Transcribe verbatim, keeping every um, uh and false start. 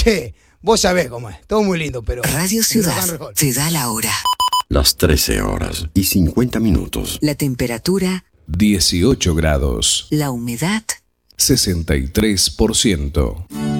Che, vos sabés cómo es, todo muy lindo, pero... Radio Ciudad te da la hora. Las trece horas y cincuenta minutos. La temperatura dieciocho grados. La humedad sesenta y tres por ciento.